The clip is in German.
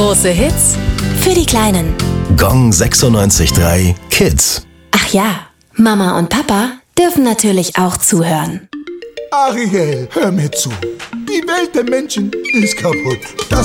Große Hits für die Kleinen. Gong 96.3 Kids. Ach ja, Mama und Papa dürfen natürlich auch zuhören. Ariel, hör mir zu. Die Welt der Menschen ist kaputt.